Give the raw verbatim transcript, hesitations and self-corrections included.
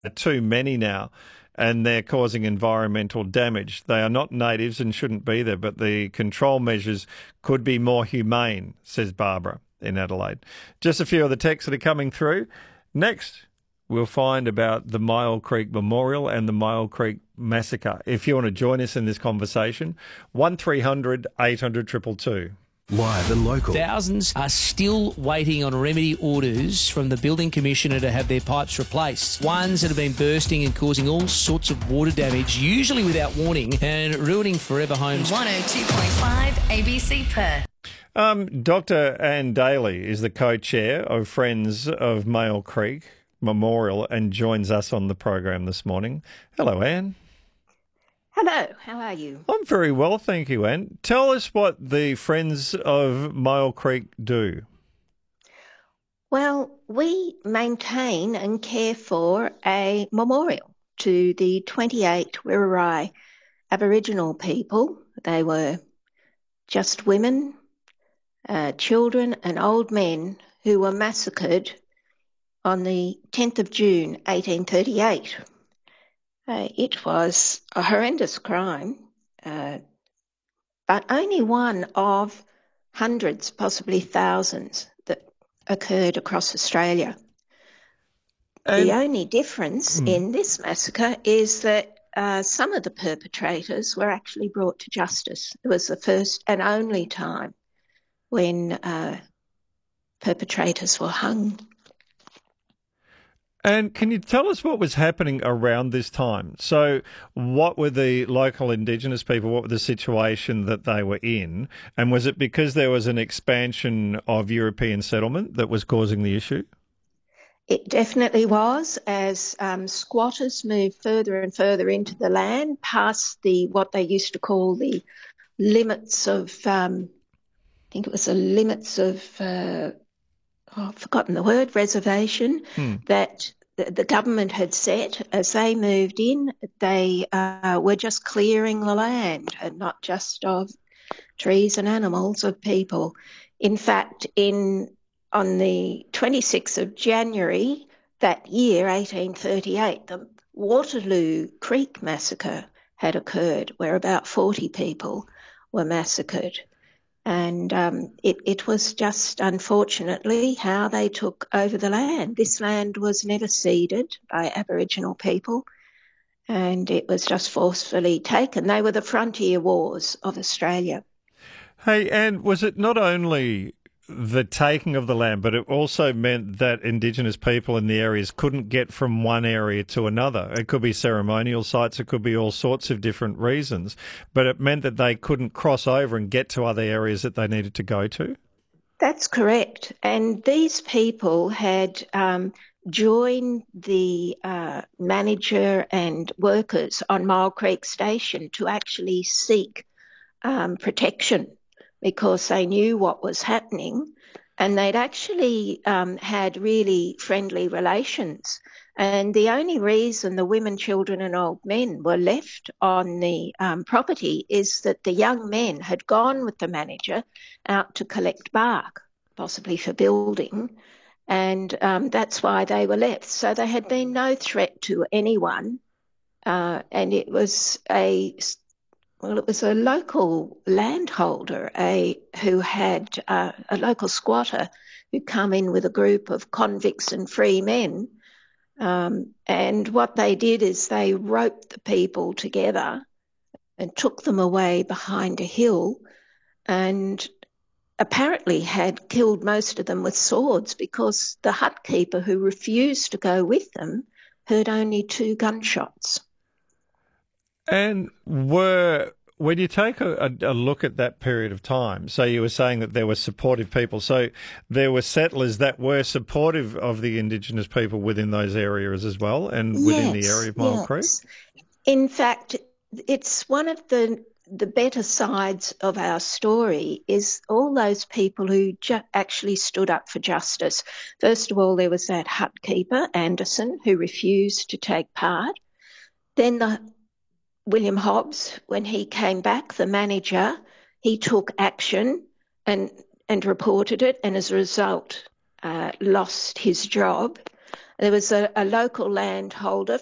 too many now, and they're causing environmental damage. They are not natives and shouldn't be there, but the control measures could be more humane, says Barbara in Adelaide. Just a few of the texts that are coming through. Next, we'll find about the Myall Creek Memorial and the Myall Creek Massacre. If you want to join us in this conversation, one three hundred eight hundred two two two. Live and local. Thousands are still waiting on remedy orders from the Building Commissioner to have their pipes replaced. Ones that have been bursting and causing all sorts of water damage, usually without warning, and ruining forever homes. one oh two point five A B C Perth. Um, Doctor Anne Daly is the co-chair of Friends of Myall Creek Memorial and joins us on the program this morning. Hello, Anne. Hello, how are you? I'm very well, thank you, Anne. Tell us what the Friends of Myall Creek do. Well, we maintain and care for a memorial to the twenty-eight Wirrarai Aboriginal people. They were just women, uh, children and old men who were massacred on the tenth of June eighteen thirty-eight. Uh, it was a horrendous crime, uh, but only one of hundreds, possibly thousands, that occurred across Australia. And the only difference hmm. in this massacre is that uh, some of the perpetrators were actually brought to justice. It was the first and only time when uh, perpetrators were hung. And can you tell us what was happening around this time? So what were the local Indigenous people, what was the situation that they were in? And was it because there was an expansion of European settlement that was causing the issue? It definitely was, as um, squatters moved further and further into the land, past the what they used to call the limits of, um, I think it was the limits of... Uh, Oh, I've forgotten the word, reservation, hmm. that the, the government had set. As they moved in, they uh, were just clearing the land, and not just of trees and animals, of people. In fact, in on the twenty-sixth of January that year, eighteen thirty-eight, the Waterloo Creek Massacre had occurred, where about forty people were massacred. And um, it, it was just, unfortunately, how they took over the land. This land was never ceded by Aboriginal people, and it was just forcefully taken. They were the frontier wars of Australia. Hey, and was it not only the taking of the land, but it also meant that Indigenous people in the areas couldn't get from one area to another? It could be ceremonial sites, it could be all sorts of different reasons, but it meant that they couldn't cross over and get to other areas that they needed to go to? That's correct. And these people had um, joined the uh, manager and workers on Myall Creek Station to actually seek um, protection, because they knew what was happening, and they'd actually um, had really friendly relations. And the only reason the women, children and old men were left on the um, property is that the young men had gone with the manager out to collect bark, possibly for building, and um, that's why they were left. So there had been no threat to anyone, uh, and it was a... Well, it was a local landholder, a who had uh, a local squatter who'd come in with a group of convicts and free men. Um, and what they did is they roped the people together and took them away behind a hill, and apparently had killed most of them with swords, because the hut keeper, who refused to go with them, heard only two gunshots. And were, when you take a, a, a look at that period of time, so you were saying that there were supportive people, so there were settlers that were supportive of the Indigenous people within those areas as well, and within yes, the area of Myall yes. Creek? In fact, it's one of the the better sides of our story is all those people who ju- actually stood up for justice. First of all, there was that hut keeper, Anderson, who refused to take part. Then the William Hobbs, when he came back, the manager, he took action and and reported it, and as a result uh, lost his job. There was a, a local landholder